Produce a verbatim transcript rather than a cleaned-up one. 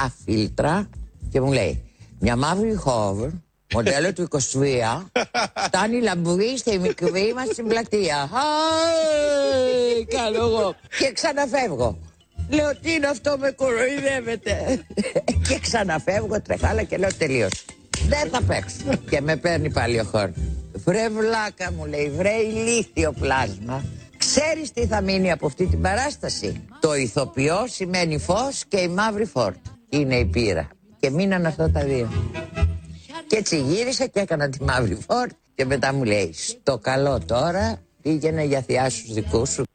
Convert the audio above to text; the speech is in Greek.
αφίλτρα και μου λέει μια μαύρη χόβρ, μοντέλο του είκοσι τρία, φτάνει λαμπουρή στη μικρή μας στην πλατεία. Αϊ, κάνω εγώ. Και ξαναφεύγω. Λέω τι είναι αυτό, με κοροϊδεύετε. Και ξαναφεύγω τρεχάλα και λέω τελείωσε. Δεν θα παίξω. Και με παίρνει πάλι ο Χόρν. Βρε βλάκα, μου λέει, βρε ηλίθιο πλάσμα. Ξέρεις τι θα μείνει από αυτή την παράσταση? Το ηθοποιό σημαίνει φως και η μαύρη φόρτ. Είναι η πύρα. Και μείναν αυτά τα δύο. Και έτσι γύρισα και έκανα τη μαύρη φόρτ. Και μετά μου λέει, στο καλό τώρα πήγαινε για θειάσους δικούς σου.